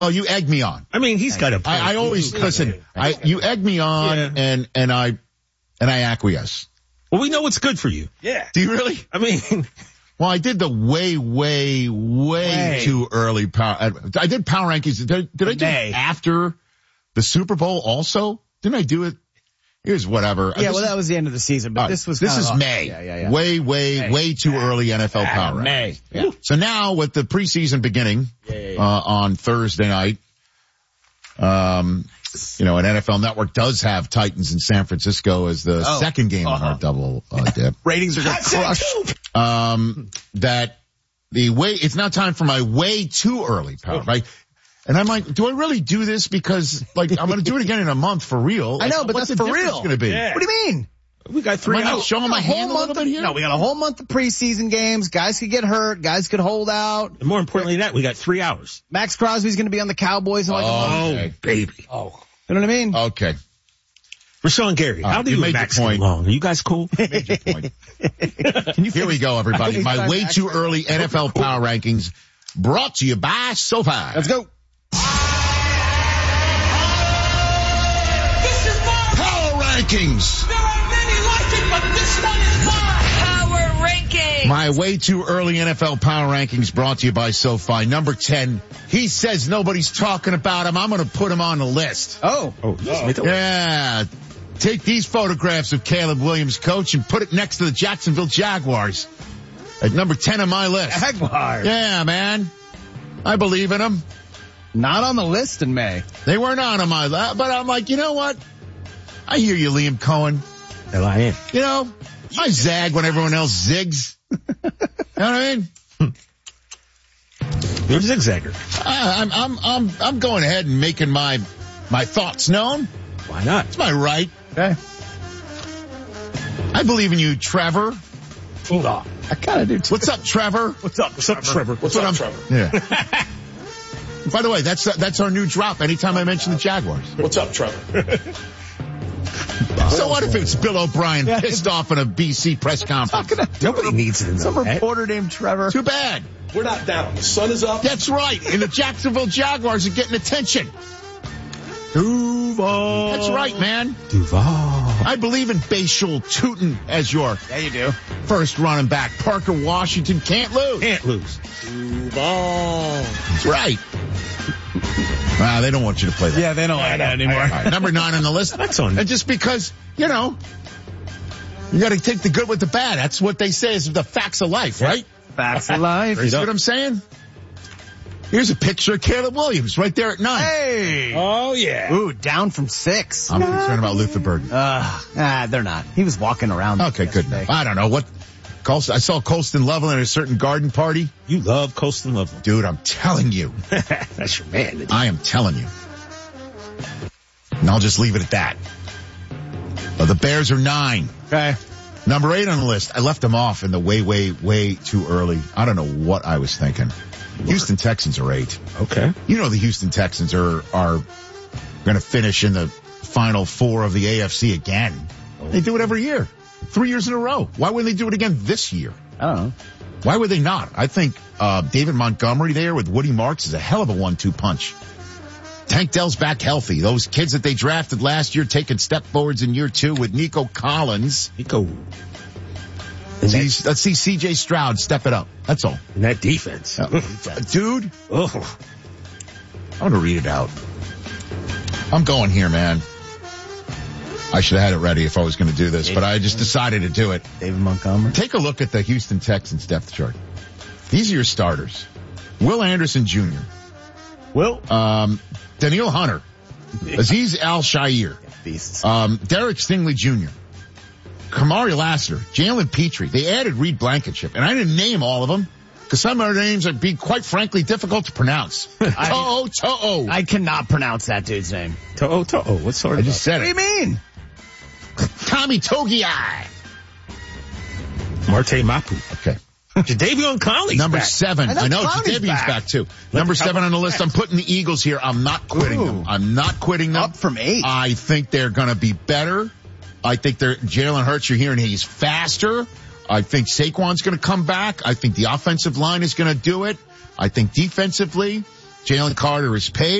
you egg me on. I mean, he's got a point. I always, listen, you egg me on and I acquiesce. Well, we know what's good for you. Yeah. Do you really? I mean, well, I did the way too early power. I did power rankings. Did I do it after the Super Bowl also? Didn't I do it? Here's whatever. Yeah, that was the end of the season, but this is May. Yeah. Way too early NFL power rankings. May. Yeah. So now with the preseason beginning, on Thursday night, an NFL Network does have Titans in San Francisco as the second game on our double dip. Ratings are going to crush. It's not time for my way too early power, right? And I'm like, do I really do this? Because, I'm going to do it again in a month for real. I know, but what's that's the for real. Going to be? Yeah. What do you mean? We got 3 hours. Am I not showing my hand a little bit here? No, we got a whole month of preseason games. Guys could get hurt. Guys could hold out. And more importantly than that, we got 3 hours. Max Crosby's going to be on the Cowboys in a month. Okay. Baby. Oh. You know what I mean? Okay. Rashawn Gary, how do you and Max get along? Are you guys cool? You made your point. Here we go, everybody. My way too early NFL power rankings brought to you by SoFi. Let's go. Rankings. There are many like it, but this one is mine. Power Rankings. My way too early NFL power rankings brought to you by SoFi. Number 10. He says nobody's talking about him. I'm going to put him on the list. Yeah. Take these photographs of Caleb Williams, coach, and put it next to the Jacksonville Jaguars at number 10 on my list. Jaguars. Yeah, man. I believe in them. Not on the list in May. They were not on my list, but I'm like, you know what? I hear you, Liam Cohen. Hell, I am. You know, I zag when everyone else zigs. You know what I mean? You're a zigzagger. I'm going ahead and making my thoughts known. Why not? It's my right. Okay. I believe in you, Trevor. I kind of do too. What's up, Trevor? What's up, Trevor? What's up, Trevor? Yeah. By the way, that's our new drop anytime I mention the Jaguars. What's up, Trevor? So what if it's Bill O'Brien pissed off in a BC press conference? Nobody needs to know Some that. reporter named Trevor. Too bad. We're not down. The sun is up. That's right. And the Jacksonville Jaguars are getting attention. Duval. That's right, man. Duval. I believe in Bashul Tootin as your you do. first running back. Parker Washington can't lose. Can't lose. Duval. That's right. Wow, they don't want you to play that. Yeah, they don't like that anymore. All right, number 9 on the list. That's on. And just because, you got to take the good with the bad. That's what they say is the facts of life, right? Facts of life. You see what I'm saying? Here's a picture of Caleb Williams right there at 9. Hey. Oh, yeah. Ooh, down from 6. I'm concerned about Luther Burden. They're not. He was walking around. Okay, good enough. I don't know what. I saw Colston Lovell at a certain garden party. You love Colston Lovell. Dude, I'm telling you. That's your man. I am telling you. And I'll just leave it at that. The Bears are 9. Okay. Number 8 on the list. I left them off in the way too early. I don't know what I was thinking. Houston Texans are 8. Okay. You know the Houston Texans are going to finish in the Final 4 of the AFC again. They do it every year. 3 years in a row. Why wouldn't they do it again this year? I don't know. Why would they not? I think David Montgomery there with Woody Marks is a hell of a 1-2 punch. Tank Dell's back healthy. Those kids that they drafted last year taking step forwards in year 2 with Nico Collins. Let's see C.J. Stroud step it up. That's all. And that defense. Dude. Oh. I'm going to read it out. I'm going here, man. I should have had it ready if I was going to do this, but I just decided to do it. David Montgomery. Take a look at the Houston Texans depth chart. These are your starters. Will Anderson Jr. Daniil Hunter. Azeez Al-Shaair. Derek Stingley Jr. Kamari Lassiter. Jalen Petrie. They added Reed Blankenship, and I didn't name all of them because some of their names would be quite frankly difficult to pronounce. To'o. I cannot pronounce that dude's name. To'o. What sort of? I just said What do it. you mean? Tommy Togiai. Marte Mapu. Okay. Jadeveon Clowney's Number back. 7. I know Clowney's Jadeveon's back too. Number 7 on the list. I'm putting the Eagles here. I'm not quitting them. I'm not quitting them. Up from 8. I think they're going to be better. I think Jalen Hurts, you're hearing he's faster. I think Saquon's going to come back. I think the offensive line is going to do it. I think defensively, Jalen Carter is paid.